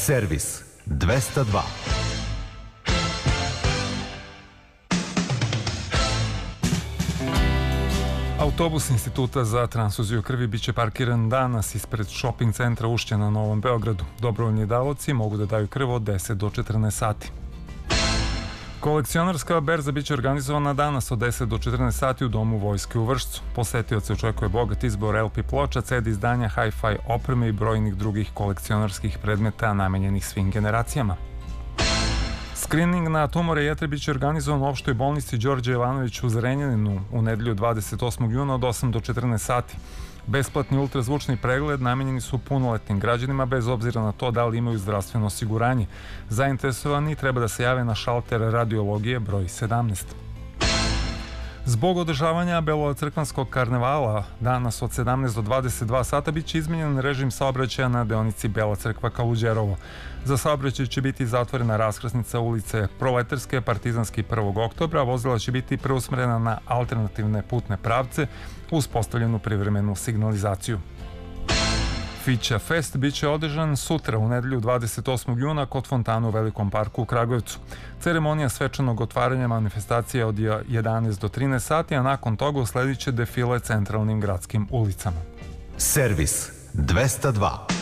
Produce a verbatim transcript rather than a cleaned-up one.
Servis dvesta dva. Autobus Instituta za transfuziju krvi biće parkiran danas ispred shopping centra Ušće na Novom Beogradu. Dobrovoljni davaoci mogu da daju krv od deset do četrnaest sati. Kolekcionarska berza biće organizovana danas od deset do četrnaest sati u Domu Vojske u Vršcu. Posetioce očekuje bogat izbor el pe ploča, ce de izdanja, hi-fi opreme i brojnih drugih kolekcionarskih predmeta namenjenih svim generacijama. Skrining na tumore jetre biće organizovan u opštoj bolnici Đorđe Jovanović u Zrenjaninu u nedelju dvadeset osmog juna od osam do četrnaest sati. Besplatni ultrazvučni pregled namenjeni su punoletnim građanima bez obzira na to da li imaju zdravstveno osiguranje. Zainteresovani treba da se jave na šalter radiologije broj sedamnaest. Zbog održavanja Belocrkvanskog karnevala danas od sedamnaest do dvadeset dva sata biće izmenjen režim saobraćaja na deonici Bela Crkva – Kaluđerovo. Za saobraćaj će biti zatvorena raskrsnica ulice Proletarske, Partizanske i prvog oktobra, a vozila će biti preusmerena na alternativne putne pravce uz postavljenu privremenu signalizaciju. Fića Fest biće održan sutra u nedelju dvadeset osmog juna kod fontana u Velikom parku u Kragujevcu. Ceremonija svečanog otvaranja manifestacije od jedanaest do trinaest sati, a nakon toga usledit će defile centralnim gradskim ulicama. Servis dvesta dva.